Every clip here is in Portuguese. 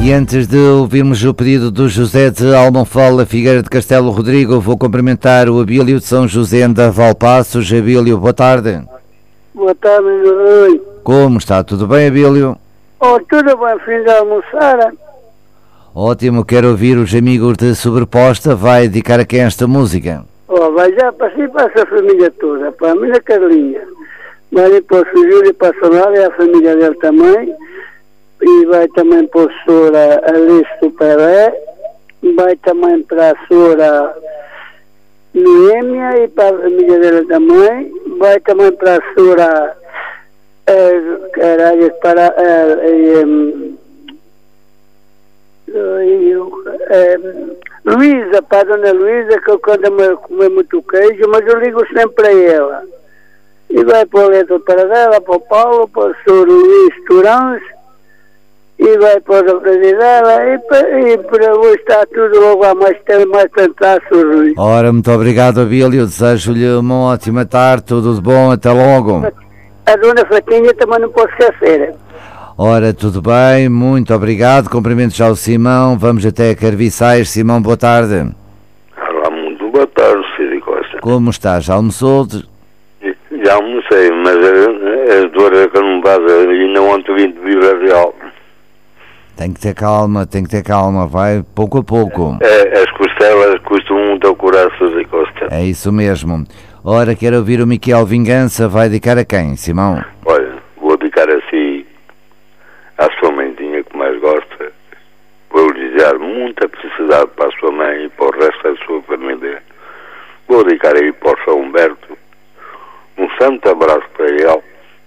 E antes de ouvirmos o pedido do José de Almonfala, Figueira de Castelo Rodrigo, vou cumprimentar o Abílio de São José da Valpaços. Abílio, boa tarde. Boa tarde, meu Rui. Como está? Tudo bem, Abílio? Oh, tudo bem, fim de almoçar? Ótimo, quero ouvir os amigos de Sobreposta. Vai dedicar a quem esta música? Oh, vai já para si, para essa família toda, para a minha Carlinha. Vai para o Sr. Júlio, para a Sonária, a família dele também. E vai também para a senhora Alice do Pelé. Vai também para a senhora Noêmia e para a família dela também. Vai também para a senhora Luísa, para a dona Luísa, que eu quando comer muito queijo, mas eu ligo sempre a ela. E vai para o Leto para dela, para o Paulo, para o senhor Luís Turães, e vai para a Presidela, e para hoje está tudo logo a mais tempo, mais tentar, Sr. Rui. Ora, muito obrigado, Abílio. Desejo-lhe uma ótima tarde, tudo de bom, até logo. A dona Fatinha também não posso esquecer. Ora, tudo bem, muito obrigado. Cumprimento já o Simão. Vamos até Carviçais. Simão, boa tarde. Olá, muito boa tarde, Cid Costa. Como está? Já almoçou? Já almocei, mas as dores que eu não faço, e não ontem vim de Vila Real. Tem que ter calma, vai pouco a pouco. As costelas custam muito ao curar, Cid Costa. É isso mesmo. Ora, quero ouvir o Miquel Vingança. Vai dedicar a quem, Simão? Olha, vou dedicar assim à sua mãezinha que mais gosta. Vou lhe desejar muita felicidade para a sua mãe e para o resto da sua família. Vou dedicar aí para o São Humberto um santo abraço para ele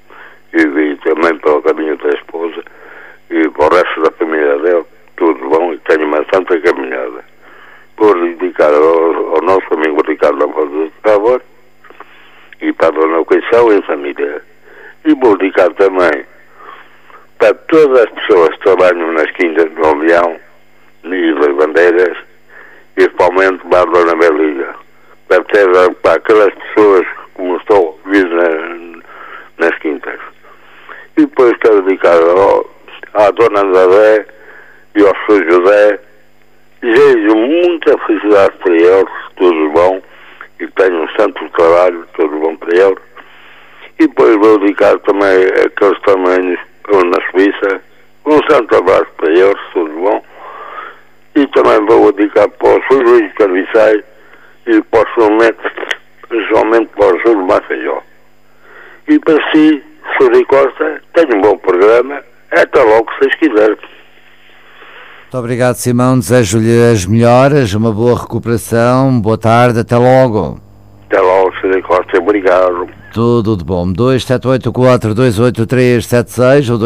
e também para o caminho da esposa e para o resto da família dele. Tudo bom e tenha uma santa caminhada. Vou dedicar ao nosso amigo Ricardo Alfonso Favor e para a dona Conceição e a família. E vou dedicar também para todas as pessoas que trabalham nas quintas do Leão e das Bandeiras, e principalmente para a dona Belinha, para aquelas pessoas como estou a vir nas quintas. E depois quero dedicar à dona André e ao Sr. José. Desejo muita felicidade para eles, tudo bom, e que tenham um santo trabalho, tudo bom para eles. E depois vou dedicar também àqueles tamanhos na Suíça, um santo abraço para eles, tudo bom. E também vou dedicar para o Sr. Luís Carviçai e para o Sr. Mendes, principalmente para o Sr. Maceió. E para si, Sr. Costa, tenha um bom programa, até logo se vocês quiserem. Muito obrigado, Simão. Desejo-lhe as melhoras, uma boa recuperação. Boa tarde, até logo. Até logo, Sr. Costa. Obrigado. Tudo de bom. 278428376 ou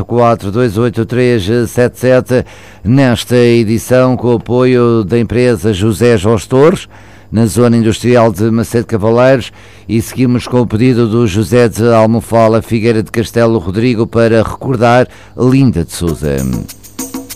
278428377 nesta edição com o apoio da empresa José Jorge Torres, na zona industrial de Macedo Cavaleiros, e seguimos com o pedido do José de Almonfala, Figueira de Castelo Rodrigo, para recordar Linda de Sousa.